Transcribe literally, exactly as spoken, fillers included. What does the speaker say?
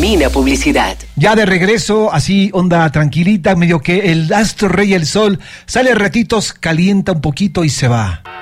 Termina publicidad. Ya de regreso, así onda tranquilita, medio que el astro rey el sol sale a ratitos, calienta un poquito y se va.